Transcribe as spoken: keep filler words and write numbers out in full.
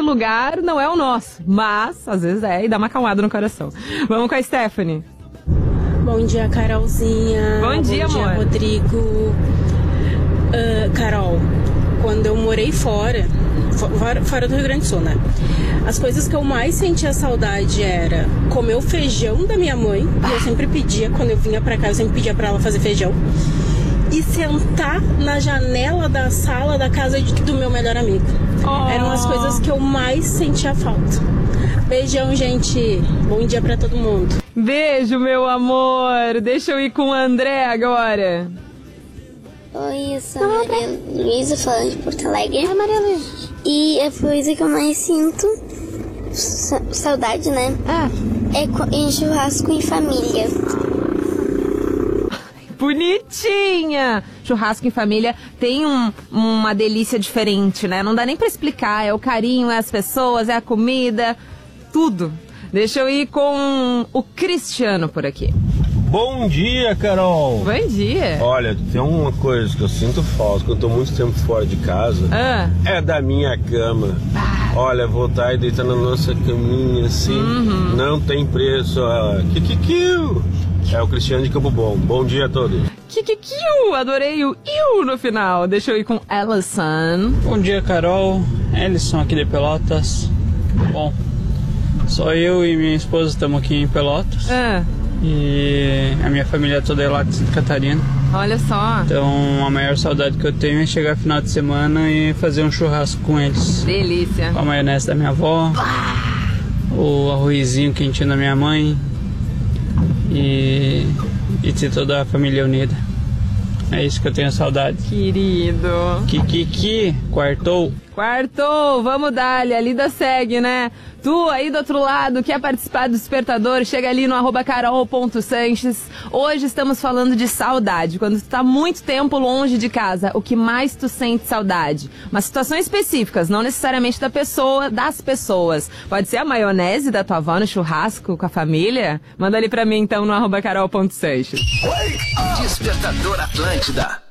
lugar não é o nosso, mas às vezes é e dá uma acalmada no coração. Vamos com a Stephanie. Bom dia, Carolzinha. Bom dia, Bom dia, amor. Rodrigo. Uh, Carol, quando eu morei fora, fora, fora do Rio Grande do Sul, né? As coisas que eu mais sentia saudade era comer o feijão da minha mãe, e eu sempre pedia, quando eu vinha pra cá, eu sempre pedia pra ela fazer feijão, e sentar na janela da sala da casa de, do meu melhor amigo. Oh. Eram as coisas que eu mais sentia falta. Beijão, gente. Bom dia pra todo mundo. Beijo, meu amor. Deixa eu ir com o André agora. Oi, eu sou a Maria Luísa, falando de Porto Alegre. Oi, Maria Luísa. E a coisa que eu mais sinto, sa- saudade, né? Ah. É em churrasco em família. Bonitinha! Churrasco em família tem um, uma delícia diferente, né? Não dá nem pra explicar. É o carinho, é as pessoas, é a comida, tudo. Deixa eu ir com o Cristiano por aqui. Bom dia, Carol! Bom dia! Olha, tem uma coisa que eu sinto falta, que eu tô muito tempo fora de casa, ah. é da minha cama. Ah. Olha, voltar e deitar na nossa caminha, assim, uhum. não tem preço. Ah, Kikikio! É o Cristiano de Campo Bom. Bom dia a todos. Kikikio! Adorei o iu no final. Deixa eu ir com Ellison. Bom dia, Carol. Ellison aqui de Pelotas. Bom, só eu e minha esposa estamos aqui em Pelotas. Ah. E a minha família toda é lá de Santa Catarina. Olha só. Então a maior saudade que eu tenho é chegar final de semana e fazer um churrasco com eles. Delícia. Com a maionese da minha avó, ah. o arrozinho quentinho da minha mãe e, e ter toda a família unida. É isso que eu tenho saudade. Querido. Kikiki, quartou. Quartou, vamos dar-lhe, a lida segue, né? Tu aí do outro lado, quer participar do Despertador, chega ali no arroba carol ponto sanches. Hoje estamos falando de saudade, quando tu tá muito tempo longe de casa, o que mais tu sente saudade? Mas situações específicas, não necessariamente da pessoa, das pessoas. Pode ser a maionese da tua avó no churrasco com a família? Manda ali pra mim então no arroba carol ponto sanches. Despertador Atlântida.